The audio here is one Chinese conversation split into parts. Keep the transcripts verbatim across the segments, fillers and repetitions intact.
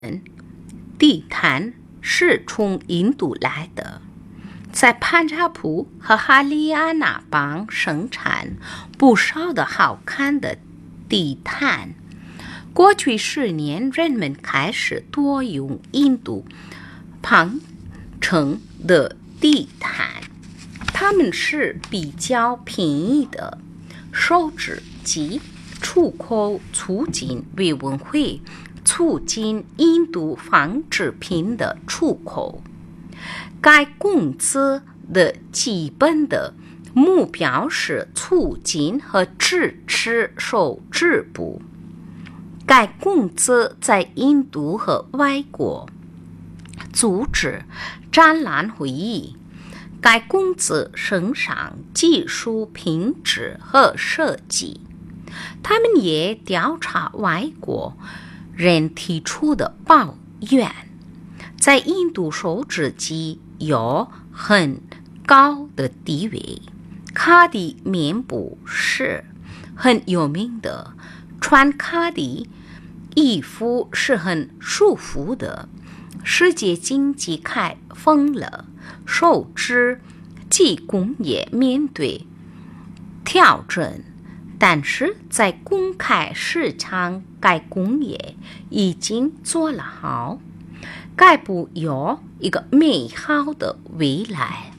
地毯是从印度来的，在潘查普和哈里亚纳邦生产不少的好看的地毯。过去十年，人们开始多用印度旁成的地毯，它们是比较便宜的。手指及出口促进委员会促进印度纺织品的出口。该公司的基本的目标是促进和支持手织部。该公司在印度和外国组织展览会议。该公司生产技术品质和设计。他们也调查外国人提出的抱怨。在印度手织机有很高的地位。卡地棉布是很有名的，穿卡地衣服是很舒服的。世界经济开放了，手织机工业面对挑战，但是在公开市场，该工业已经做了好，该部有一个美好的未来。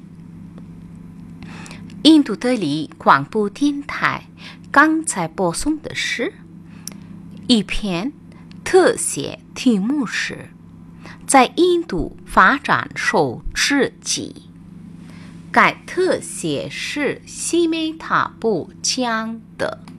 印度德里广播电台刚才播送的是一篇特写，题目是在印度发展手织机。该特写是西美塔布讲的。